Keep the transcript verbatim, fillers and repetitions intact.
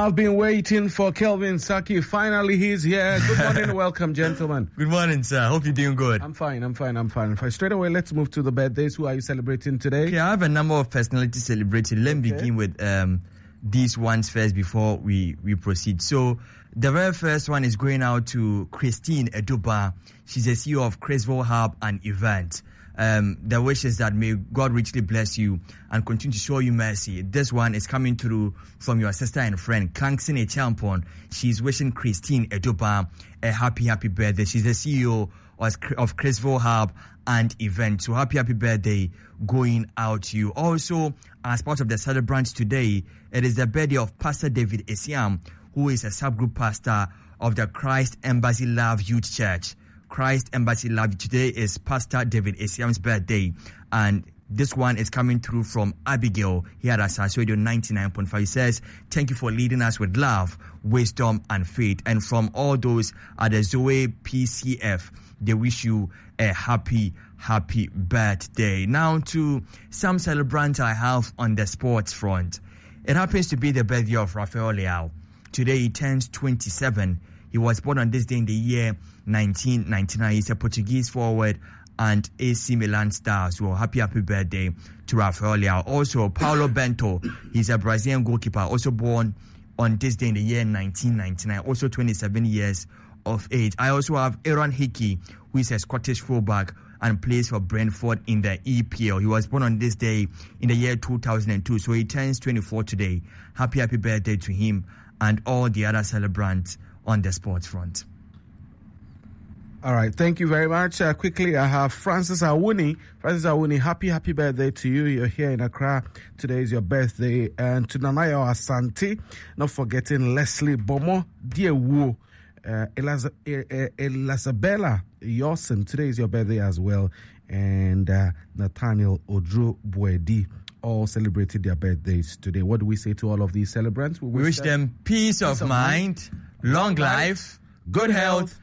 I've been waiting for Kelvin Saki. Finally, he's here. Good morning, welcome, gentlemen. Good morning, sir. Hope you're doing good. I'm fine, I'm fine, I'm fine. Fine. Straight away, let's move to the birthdays. Who are you celebrating today? Okay, I have a number of personalities celebrating. Let me okay. begin with um, these ones first before we, we proceed. So, the very first one is going out to Christine Eduba. She's the C E O of Crisville Hub and Event. Um, the wish is that may God richly bless you and continue to show you mercy. This one is coming through from your sister and friend, Kanksin Echampon. She's wishing Christine Eduba a happy, happy birthday. She's the C E O of, of Crisville Hub and Event. So happy, happy birthday going out to you. Also, as part of the celebrants today, it is the birthday of Pastor David Esiam, who is a subgroup pastor of the Christ Embassy Love Youth Church. Christ Embassy Love. Today is Pastor David Esiam's birthday, and this one is coming through from Abigail here at Asas Radio ninety-nine point five. He says, thank you for leading us with love, wisdom, and faith. And from all those at the Zoe P C F, they wish you a happy, happy birthday. Now to some celebrants I have on the sports front. It happens to be the birthday of Rafael Leao. Today he turns twenty-seven. He was born on this day in the year nineteen ninety-nine. He's a Portuguese forward and A C Milan star. So happy, happy birthday to Rafael Leao. Also, Paulo Bento. He's a Brazilian goalkeeper, also born on this day in the year nineteen ninety-nine. Also twenty-seven years of age. I also have Aaron Hickey, who is a Scottish fullback and plays for Brentford in the E P L. He was born on this day in the year two thousand two. So he turns twenty-four today. Happy, happy birthday to him and all the other celebrants on the sports front. All right, thank you very much. Uh, quickly, I have Francis Awuni. Francis Awuni, happy, happy birthday to you. You're here in Accra. Today is your birthday. And to Nanayo Asante, not forgetting Leslie Bomo, Dear Wu, uh, Elizabella Yawson. Today is your birthday as well. And uh, Nathaniel Odro Buedi, all celebrated their birthdays today. What do we say to all of these celebrants? We wish, we wish them, them peace, peace of, of mind, mind, long life, good health,